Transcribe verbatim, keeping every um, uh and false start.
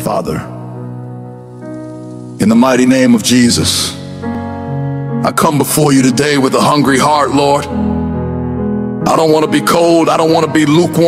Father, in the mighty name of Jesus, I come before you today with a hungry heart, Lord. I don't want to be cold. I don't want to be lukewarm.